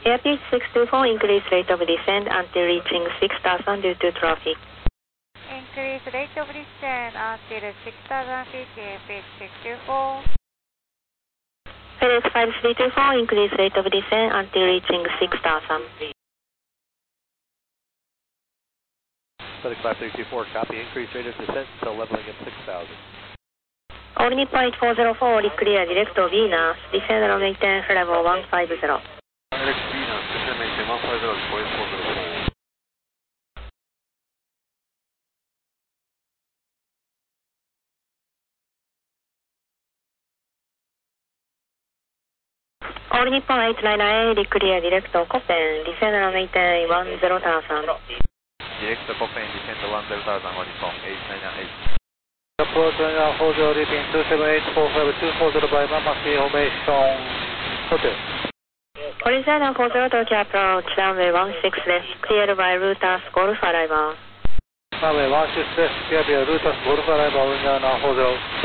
Airfield 624 increase rate of descent until reaching 6000 due to traffic. Increase rate of descent until 6000 feet, Airfield 624. FedEx 5324 increase rate of descent until reaching 6000. FedEx 5324, copy. Increase rate of descent until leveling at 6,000. All Nippon 8404, clear direct Venus, descend and maintain level 150. Direct Venus, descend maintain 150, voice 404. All Nippon 899, clear direct Copen, descend and maintain 10,000. Direct Copen, descend to 10,000, All Nippon 899. Approach 2440, leaping 27845, 240 by Mama C, formation, hotel. Horizon 40 Tokyo approach, runway 16 left, cleared by Lotus Golf arrival. Runway 16 left, cleared by Lotus Golf arrival, Horizon 40.